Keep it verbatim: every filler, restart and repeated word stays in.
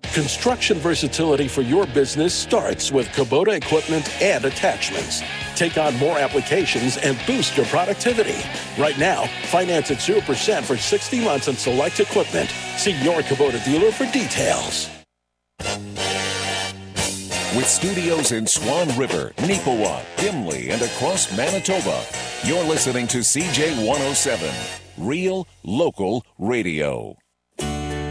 Construction versatility for your business starts with Kubota equipment and attachments. Take on more applications and boost your productivity. Right now, finance at zero percent for sixty months on select equipment. See your Kubota dealer for details. With studios in Swan River, Neepawa, Gimli, and across Manitoba, you're listening to C J one oh seven, Real Local Radio.